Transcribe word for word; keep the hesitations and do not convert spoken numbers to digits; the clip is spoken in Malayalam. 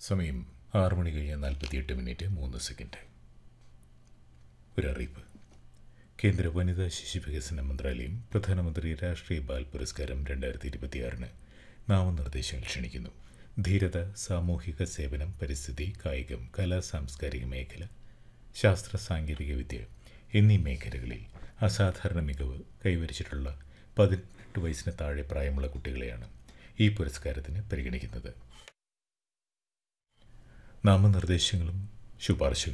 സമയം ആറ് മണി കഴിഞ്ഞ് നാൽപ്പത്തിയെട്ട് മിനിറ്റ് മൂന്ന് സെക്കൻഡ്. ഒരറിയിപ്പ്. കേന്ദ്ര വനിതാ ശിശു വികസന മന്ത്രാലയം പ്രധാനമന്ത്രി രാഷ്ട്രീയ ബാൽ പുരസ്കാരം രണ്ടായിരത്തി ഇരുപത്തിയാറിന് നാമനിർദ്ദേശങ്ങൾ ക്ഷണിക്കുന്നു. ധീരത, സാമൂഹിക സേവനം, പരിസ്ഥിതി, കായികം, കലാ സാംസ്കാരിക മേഖല, ശാസ്ത്ര സാങ്കേതിക വിദ്യ എന്നീ മേഖലകളിൽ അസാധാരണ മികവ് കൈവരിച്ചിട്ടുള്ള പതിനെട്ട് വയസ്സിന് താഴെ പ്രായമുള്ള കുട്ടികളെയാണ് ഈ പുരസ്കാരത്തിന് പരിഗണിക്കുന്നത്. നാമനിർദ്ദേശങ്ങളും ശുപാർശകളും